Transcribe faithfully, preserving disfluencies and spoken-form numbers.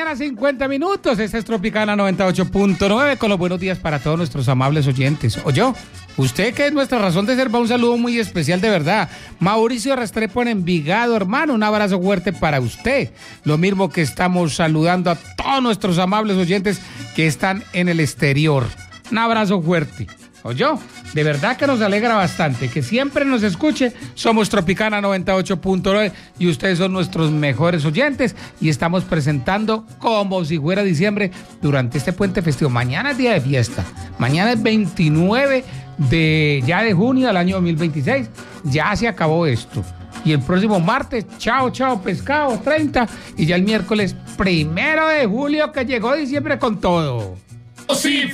mañana, cincuenta minutos. Esta es Tropicana noventa y ocho punto nueve con los buenos días para todos nuestros amables oyentes. Oyó, usted que es nuestra razón de ser, va un saludo muy especial de verdad. Mauricio Restrepo en Envigado, hermano, un abrazo fuerte para usted. Lo mismo que estamos saludando a todos nuestros amables oyentes que están en el exterior. Un abrazo fuerte. ¿Oyó? De verdad que nos alegra bastante que siempre nos escuche. Somos Tropicana noventa y ocho punto nueve y ustedes son nuestros mejores oyentes y estamos presentando como si fuera diciembre durante este puente festivo. Mañana es día de fiesta. Mañana es veintinueve de ya de junio del año dos mil veintiséis. Ya se acabó esto. Y el próximo martes, chao, chao, pescado, treinta. Y ya el miércoles primero de julio que llegó diciembre con todo. Sí.